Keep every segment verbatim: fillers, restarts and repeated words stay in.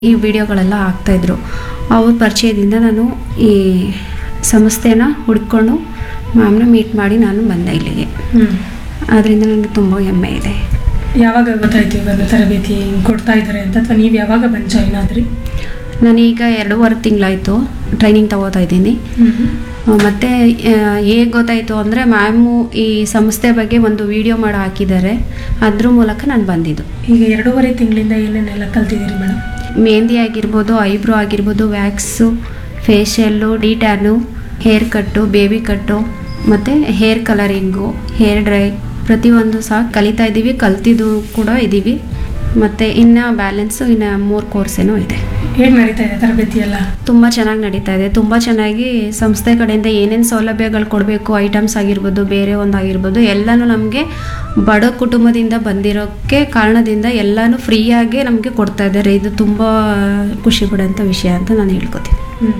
ಈ ವಿಡಿಯೋಗಳೆಲ್ಲ ಆಗ್ತಾಯಿದ್ರು. ಅವ್ರ ಪರಿಚಯದಿಂದ ನಾನು ಈ ಸಂಸ್ಥೆನ ಹುಡ್ಕೊಂಡು ಮ್ಯಾಮ್ನ ಮೀಟ್ ಮಾಡಿ ನಾನು ಬಂದೆ ಇಲ್ಲಿಗೆ. ಅದರಿಂದ ನನಗೆ ತುಂಬ ಹೆಮ್ಮೆ ಇದೆ. ಯಾವಾಗ ಗೊತ್ತಾಯ್ತು ಇವಾಗ ತರಬೇತಿ ಕೊಡ್ತಾ ಇದ್ದಾರೆ ಅಂತ, ಅಥವಾ ನೀವು ಯಾವಾಗ ಬಂದು ಜಾಯ್ನ್ ಆದ್ರಿ? ನಾನೀಗ ಎರಡೂವರೆ ತಿಂಗಳಾಯಿತು ಟ್ರೈನಿಂಗ್ ತಗೋತಾ ಇದ್ದೀನಿ. ಮತ್ತು ಹೇಗೆ ಗೊತ್ತಾಯಿತು ಅಂದರೆ ಮ್ಯಾಮು ಈ ಸಂಸ್ಥೆ ಬಗ್ಗೆ ಒಂದು ವಿಡಿಯೋ ಮಾಡಿ ಹಾಕಿದ್ದಾರೆ, ಅದ್ರ ಮೂಲಕ ನಾನು ಬಂದಿದ್ದು. ಈಗ ಎರಡೂವರೆ ತಿಂಗಳಿಂದ ಏನೇನೆಲ್ಲ ಕಲ್ತಿದ್ದೀರಿ ಮೇಡಮ್? ಮೆಹಂದಿ ಆಗಿರ್ಬೋದು, ಐಬ್ರೋ ಆಗಿರ್ಬೋದು, wax, facial, D tan, hair ಕಟ್ಟು, ಬೇಬಿ ಕಟ್ಟು ಮತ್ತು ಹೇರ್ ಕಲರಿಂಗು, ಹೇರ್ ಡ್ರೈ ಪ್ರತಿಯೊಂದು ಸಹ ಕಲಿತಾ ಇದ್ದೀವಿ, ಕಲ್ತಿದ್ದು ಕೂಡ ಇದ್ದೀವಿ. ಮತ್ತು ಇನ್ನು ಬ್ಯಾಲೆನ್ಸು ಇನ್ನು ಮೂರು ಕೋರ್ಸ್ ಏನೋ ಇದೆ. ಹೇಗೆ ನಡೀತಾ ಇದೆ ತರಬೇತಿ ಎಲ್ಲ? ತುಂಬ ಚೆನ್ನಾಗಿ ನಡೀತಾ ಇದೆ. ತುಂಬ ಚೆನ್ನಾಗಿ ಸಂಸ್ಥೆ ಕಡೆಯಿಂದ ಏನೇನು ಸೌಲಭ್ಯಗಳು ಕೊಡಬೇಕು, ಐಟಮ್ಸ್ ಆಗಿರ್ಬೋದು, ಬೇರೆ ಒಂದು ಆಗಿರ್ಬೋದು, ಎಲ್ಲನೂ ನಮಗೆ ಬಡ ಕುಟುಂಬದಿಂದ ಬಂದಿರೋಕ್ಕೆ ಕಾರಣದಿಂದ ಎಲ್ಲನೂ ಫ್ರೀಯಾಗಿ ನಮಗೆ ಕೊಡ್ತಾ ಇದ್ದಾರೆ. ಇದು ತುಂಬ ಖುಷಿ ಪಡೋಂಥ ವಿಷಯ ಅಂತ ನಾನು ಹೇಳ್ಕೊತೀನಿ.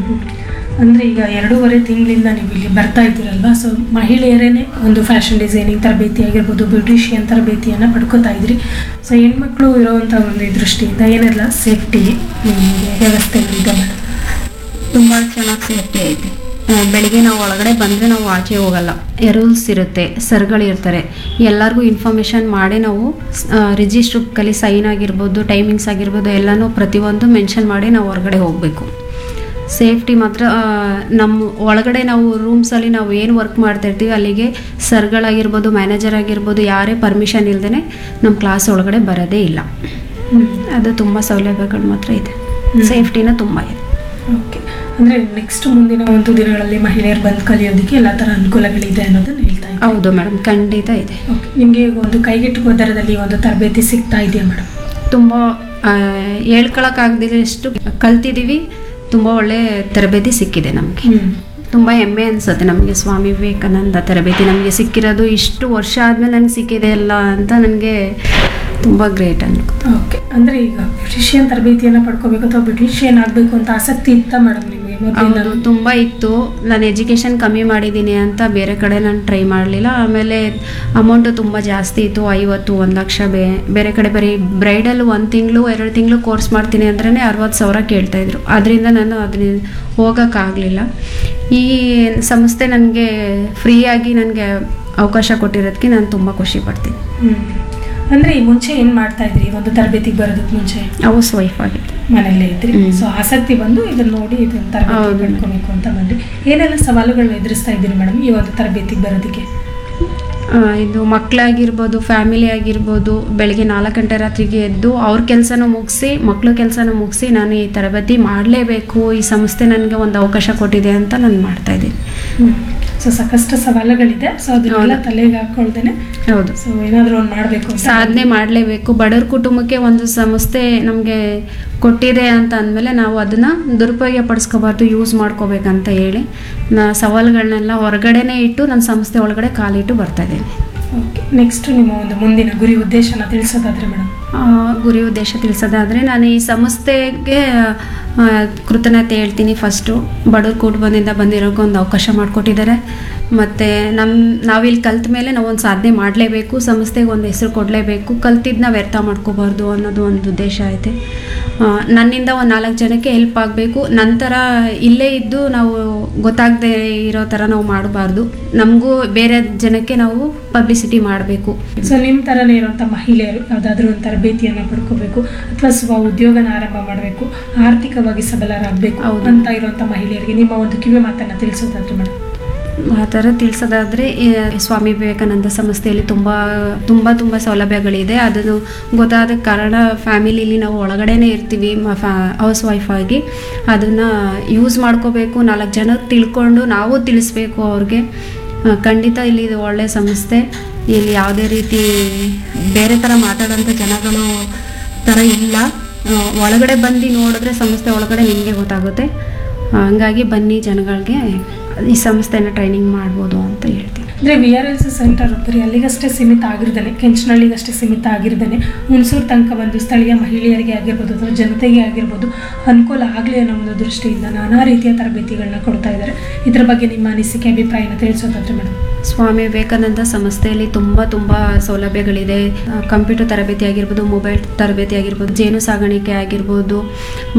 ಅಂದರೆ ಈಗ ಎರಡೂವರೆ ತಿಂಗಳಿಂದ ನೀವು ಇಲ್ಲಿ ಬರ್ತಾ ಇದ್ದೀರಲ್ವ, ಸೊ ಮಹಿಳೆಯರೇ ಒಂದು ಫ್ಯಾಷನ್ ಡಿಸೈನಿಂಗ್ ತರಬೇತಿ ಆಗಿರ್ಬೋದು, ಬ್ಯೂಟಿಷಿಯನ್ ತರಬೇತಿಯನ್ನು ಪಡ್ಕೋತಾ ಇದ್ರಿ. ಸೊ ಹೆಣ್ಮಕ್ಳು ಇರೋವಂಥ ಒಂದು ದೃಷ್ಟಿಯಿಂದ ಏನೆಲ್ಲ ಸೇಫ್ಟಿ ವ್ಯವಸ್ಥೆಗಳಿದೆ ಮೇಡಮ್? ತುಂಬ ಚೆನ್ನಾಗಿ ಸೇಫ್ಟಿ ಐತೆ. ಬೆಳಿಗ್ಗೆ ನಾವು ಒಳಗಡೆ ಬಂದರೆ ನಾವು ಆಚೆ ಹೋಗಲ್ಲ, ರೂಲ್ಸ್ ಇರುತ್ತೆ, ಸರ್ಗಳಿರ್ತಾರೆ, ಎಲ್ಲರಿಗೂ ಇನ್ಫಾರ್ಮೇಷನ್ ಮಾಡಿ ನಾವು ರಿಜಿಸ್ಟ್ರ್ ಕಲಿ ಸೈನ್ ಆಗಿರ್ಬೋದು, ಟೈಮಿಂಗ್ಸ್ ಆಗಿರ್ಬೋದು, ಎಲ್ಲನೂ ಪ್ರತಿಯೊಂದು ಮೆನ್ಷನ್ ಮಾಡಿ ನಾವು ಹೊರಗಡೆ ಹೋಗಬೇಕು. ಸೇಫ್ಟಿ ಮಾತ್ರ ನಮ್ಮ ಒಳಗಡೆ ನಾವು ರೂಮ್ಸಲ್ಲಿ ನಾವು ಏನು ವರ್ಕ್ ಮಾಡ್ತಾ ಇರ್ತೀವಿ ಅಲ್ಲಿಗೆ ಸರ್ಗಳಾಗಿರ್ಬೋದು, ಮ್ಯಾನೇಜರ್ ಆಗಿರ್ಬೋದು, ಯಾರೇ ಪರ್ಮಿಷನ್ ಇಲ್ಲದೇ ನಮ್ಮ ಕ್ಲಾಸ್ ಒಳಗಡೆ ಬರೋದೇ ಇಲ್ಲ. ಅದು ತುಂಬ ಸೌಲಭ್ಯಗಳು ಮಾತ್ರ ಇದೆ, ಸೇಫ್ಟಿನ ತುಂಬ ಇದೆ. ಓಕೆ, ಅಂದರೆ ನೆಕ್ಸ್ಟ್ ಮುಂದಿನ ಒಂದು ದಿನಗಳಲ್ಲಿ ಮಹಿಳೆಯರು ಬಂದು ಕಲಿಯೋದಕ್ಕೆ ಎಲ್ಲ ಥರ ಅನುಕೂಲಗಳಿದೆ ಅನ್ನೋದನ್ನು ಹೇಳ್ತಾ ಇದ್ದೀನಿ. ಹೌದು ಮೇಡಮ್, ಖಂಡಿತ ಇದೆ. ಓಕೆ, ನಿಮಗೆ ಒಂದು ಕೈಗೆಟುಕುವ ದರದಲ್ಲಿ ಒಂದು ತರಬೇತಿ ಸಿಗ್ತಾ ಇದೆಯಾ ಮೇಡಮ್? ತುಂಬ ಹೇಳ್ಕೊಳಕ್ಕಾಗದಿಷ್ಟು ಕಲ್ತಿದ್ದೀವಿ. ತುಂಬ ಒಳ್ಳೆ ತರಬೇತಿ ಸಿಕ್ಕಿದೆ ನಮಗೆ. ತುಂಬ ಹೆಮ್ಮೆ ಅನಿಸುತ್ತೆ ನಮಗೆ. ಸ್ವಾಮಿ ವಿವೇಕಾನಂದ ತರಬೇತಿ ನಮಗೆ ಸಿಕ್ಕಿರೋದು ಇಷ್ಟು ವರ್ಷ ಆದಮೇಲೆ ನನಗೆ ಸಿಕ್ಕಿದೆ ಅಲ್ಲ ಅಂತ ನನಗೆ ತುಂಬ ಗ್ರೇಟ್ ಅನ್ಕೊ. ಓಕೆ, ಅಂದರೆ ಈಗ ಬ್ಯೂಟಿಷಿಯನ್ ತರಬೇತಿಯನ್ನು ಪಡ್ಕೋಬೇಕು ಅಥವಾ ಬ್ಯೂಟಿಷಿಯನ್ ಆಗಬೇಕು ಅಂತ ಆಸಕ್ತಿ ಇತ್ತಾ ಮೇಡಮ್ ನಿಮಗೆ? ಹೌದು, ತುಂಬ ಇತ್ತು. ನಾನು ಎಜುಕೇಷನ್ ಕಮ್ಮಿ ಮಾಡಿದ್ದೀನಿ ಅಂತ ಬೇರೆ ಕಡೆ ನಾನು ಟ್ರೈ ಮಾಡಲಿಲ್ಲ. ಆಮೇಲೆ ಅಮೌಂಟು ತುಂಬ ಜಾಸ್ತಿ ಇತ್ತು, ಐವತ್ತು ಒಂದು ಲಕ್ಷ. ಬೇ ಬೇರೆ ಕಡೆ ಬರೀ ಬ್ರೈಡಲ್ ಒಂದು ತಿಂಗಳು ಎರಡು ತಿಂಗಳು ಕೋರ್ಸ್ ಮಾಡ್ತೀನಿ ಅಂದ್ರೇ ಅರವತ್ತು ಸಾವಿರ ಕೇಳ್ತಾಯಿದ್ರು. ಅದರಿಂದ ನಾನು ಅದನ್ನ ಹೋಗೋಕ್ಕಾಗಲಿಲ್ಲ. ಈ ಸಂಸ್ಥೆ ನನಗೆ ಫ್ರೀಯಾಗಿ ನನಗೆ ಅವಕಾಶ ಕೊಟ್ಟಿರೋದಕ್ಕೆ ನಾನು ತುಂಬ ಖುಷಿ ಪಡ್ತೀನಿ. ಅಂದರೆ ಈ ಮುಂಚೆ ಏನು ಮಾಡ್ತಾ ಇದ್ರಿ? ಒಂದು ತರಬೇತಿಗೆ ಬರೋದಕ್ಕೆ ಮುಂಚೆ ಹೌಸ್ ವೈಫ್ ಆಗಿತ್ತು, ಮನೆಯಲ್ಲೇ ಇದ್ರಿ. ಸೊ ಆಸಕ್ತಿ ಬಂದು ಇದನ್ನು ನೋಡಿ ಇದನ್ನು ತರಬೇತಿ ಪಡ್ಕೊಬೇಕು ಅಂತ ಬಂದ್ರಿ. ಏನೆಲ್ಲ ಸವಾಲುಗಳು ಎದುರಿಸ್ತಾ ಇದ್ದೀರಿ ಮೇಡಮ್ ಈ ಒಂದು ತರಬೇತಿಗೆ ಬರೋದಕ್ಕೆ? ಇದು ಮಕ್ಕಳಾಗಿರ್ಬೋದು, ಫ್ಯಾಮಿಲಿ ಆಗಿರ್ಬೋದು, ಬೆಳಗ್ಗೆ ನಾಲ್ಕು ಗಂಟೆ ರಾತ್ರಿಗೆ ಎದ್ದು ಅವ್ರ ಕೆಲಸನೂ ಮುಗಿಸಿ, ಮಕ್ಕಳು ಕೆಲಸನೂ ಮುಗಿಸಿ ನಾನು ಈ ತರಬೇತಿ ಮಾಡಲೇಬೇಕು, ಈ ಸಂಸ್ಥೆ ನನಗೆ ಒಂದು ಅವಕಾಶ ಕೊಟ್ಟಿದೆ ಅಂತ ನಾನು ಮಾಡ್ತಾಯಿದ್ದೀನಿ. ಸೊ ಸಾಕಷ್ಟು ಸವಾಲುಗಳಿದೆ. ಸೊ ಅದನ್ನೆಲ್ಲ ತಲೆಗೆ ಹಾಕೊಳ್ದೇನೆ ಹೌದು, ಸೊ ಏನಾದರೂ ಒಂದು ಮಾಡಬೇಕು, ಸಾಧನೆ ಮಾಡಲೇಬೇಕು. ಬಡವ್ರ ಕುಟುಂಬಕ್ಕೆ ಒಂದು ಸಂಸ್ಥೆ ನಮಗೆ ಕೊಟ್ಟಿದೆ ಅಂತ ಅಂದಮೇಲೆ ನಾವು ಅದನ್ನು ದುರುಪಯೋಗ ಪಡಿಸ್ಕೋಬಾರ್ದು, ಯೂಸ್ ಮಾಡ್ಕೋಬೇಕಂತ ಹೇಳಿ ನಾ ಸವಾಲುಗಳನ್ನೆಲ್ಲ ಹೊರಗಡೆನೇ ಇಟ್ಟು ನನ್ನ ಸಂಸ್ಥೆ ಒಳಗಡೆ ಕಾಲಿಟ್ಟು ಬರ್ತಾಯಿದ್ದೀನಿ. ಓಕೆ, ನೆಕ್ಸ್ಟ್ ನಿಮ್ಮ ಒಂದು ಮುಂದಿನ ಗುರಿ ಉದ್ದೇಶನ ತಿಳಿಸೋದಾದರೆ ಮೇಡಮ್? ಗುರಿ ಉದ್ದೇಶ ತಿಳಿಸೋದಾದರೆ ನಾನು ಈ ಸಂಸ್ಥೆಗೆ ಕೃತಜ್ಞತೆ ಹೇಳ್ತೀನಿ. ಫಸ್ಟು ಬಡವ್ರ ಕುಟುಂಬದಿಂದ ಬಂದಿರೋಕೆ ಒಂದು ಅವಕಾಶ ಮಾಡಿಕೊಟ್ಟಿದ್ದಾರೆ. ಮತ್ತು ನಮ್ಮ ನಾವಿಲ್ಲಿ ಕಲ್ತ ಮೇಲೆ ನಾವು ಒಂದು ಸಾಧನೆ ಮಾಡಲೇಬೇಕು, ಸಂಸ್ಥೆಗೆ ಒಂದು ಹೆಸರು ಕೊಡಲೇಬೇಕು, ಕಲ್ತಿದ್ದನ್ನ ವ್ಯರ್ಥ ಮಾಡ್ಕೋಬಾರ್ದು ಅನ್ನೋದು ಒಂದು ಉದ್ದೇಶ ಐತೆ. ನನ್ನಿಂದ ಒಂದು ನಾಲ್ಕು ಜನಕ್ಕೆ ಹೆಲ್ಪ್ ಆಗಬೇಕು. ನಂತರ ಇಲ್ಲೇ ಇದ್ದು ನಾವು ಗೊತ್ತಾಗದೆ ಇರೋ ಥರ ನಾವು ಮಾಡಬಾರ್ದು, ನಮಗೂ ಬೇರೆ ಜನಕ್ಕೆ ನಾವು ಪಬ್ಲಿಸಿಟಿ ಮಾಡಬೇಕು. ಸೊ ನಿಮ್ಮ ಥರನೇ ಇರುವಂಥ ಮಹಿಳೆಯರು ಯಾವುದಾದ್ರೂ ಒಂದು ತರಬೇತಿಯನ್ನು ಪಡ್ಕೋಬೇಕು ಅಥವಾ ಸ್ವ ಉದ್ಯೋಗನ ಆರಂಭ ಮಾಡಬೇಕು, ಆರ್ಥಿಕವಾಗಿ ಸಬಲರಾಗಬೇಕು ಅಂತ ಇರುವಂಥ ಮಹಿಳೆಯರಿಗೆ ನಿಮ್ಮ ಒಂದು ಕಿವಿ ಮಾತನ್ನು ತಿಳಿಸೋದಾದ್ರೆ ಮೇಡಮ್? ಆ ಥರ ತಿಳಿಸೋದಾದರೆ ಸ್ವಾಮಿ ವಿವೇಕಾನಂದ ಸಂಸ್ಥೆಯಲ್ಲಿ ತುಂಬ ತುಂಬ ತುಂಬ ಸೌಲಭ್ಯಗಳಿದೆ. ಅದನ್ನು ಗೊತ್ತಾದ ಕಾರಣ ಫ್ಯಾಮಿಲಿಲಿ ನಾವು ಒಳಗಡೆನೇ ಇರ್ತೀವಿ ಫ್ಯಾ ಹೌಸ್ ವೈಫ್ ಆಗಿ, ಅದನ್ನು ಯೂಸ್ ಮಾಡ್ಕೋಬೇಕು. ನಾಲ್ಕು ಜನ ತಿಳ್ಕೊಂಡು ನಾವು ತಿಳಿಸ್ಬೇಕು ಅವ್ರಿಗೆ. ಖಂಡಿತ ಇಲ್ಲಿ ಇದು ಒಳ್ಳೆಯ ಸಂಸ್ಥೆ. ಇಲ್ಲಿ ಯಾವುದೇ ರೀತಿ ಬೇರೆ ಥರ ಮಾತಾಡೋಂಥ ಜನಗಳು ಥರ ಇಲ್ಲ. ಒಳಗಡೆ ಬಂದು ನೋಡಿದ್ರೆ ಸಂಸ್ಥೆ ಒಳಗಡೆ ನಿಮಗೆ ಗೊತ್ತಾಗುತ್ತೆ. ಹಂಗಾಗಿ ಬನ್ನಿ ಜನಗಳಿಗೆ ಈ ಸಂಸ್ಥೆನ ಟ್ರೈನಿಂಗ್ ಮಾಡ್ಬೋದು ಅಂತ ಹೇಳ್ತೀನಿ. ಅಂದರೆ we are L C centre ಬರೀ ಅಲ್ಲಿಗಷ್ಟೇ ಸೀಮಿತ ಆಗಿರ್ದೇನೆ, ಕೆಂಚನಹಳ್ಳಿಗಷ್ಟೇ ಸೀಮಿತ ಆಗಿರ್ದೇನೆ ಹುಣಸೂರು ತನಕ ಬಂದು ಸ್ಥಳೀಯ ಮಹಿಳೆಯರಿಗೆ ಆಗಿರ್ಬೋದು ಅಥವಾ ಜನತೆಗೆ ಆಗಿರ್ಬೋದು ಅನುಕೂಲ ಆಗಲಿ ಅನ್ನೋ ಒಂದು ದೃಷ್ಟಿಯಿಂದ ನಾನಾ ರೀತಿಯ ತರಬೇತಿಗಳನ್ನ ಕೊಡ್ತಾ ಇದ್ದಾರೆ. ಇದ್ರ ಬಗ್ಗೆ ನಿಮ್ಮ ಅನಿಸಿಕೆ ಅಭಿಪ್ರಾಯನ ತಿಳಿಸೋದಾದ್ರೆ ಮೇಡಮ್. ಸ್ವಾಮಿ ವಿವೇಕಾನಂದ ಸಂಸ್ಥೆಯಲ್ಲಿ ತುಂಬ ತುಂಬ ಸೌಲಭ್ಯಗಳಿದೆ. ಕಂಪ್ಯೂಟರ್ ತರಬೇತಿ ಆಗಿರ್ಬೋದು, ಮೊಬೈಲ್ ತರಬೇತಿ ಆಗಿರ್ಬೋದು, ಜೇನು ಸಾಗಾಣಿಕೆ ಆಗಿರ್ಬೋದು,